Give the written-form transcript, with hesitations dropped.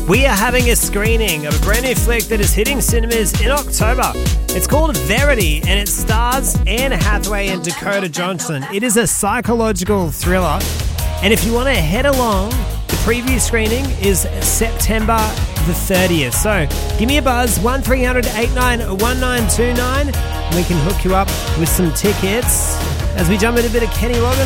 We are having a screening of a brand new flick that is hitting cinemas in October. It's called Verity, and it stars Anne Hathaway and Dakota Johnson. It is a psychological thriller, and if you want to head along, the preview screening is September the 30th. So give me a buzz, 1300 89 1929. We can hook you up with some tickets as we jump into a bit of Kenny Loggins.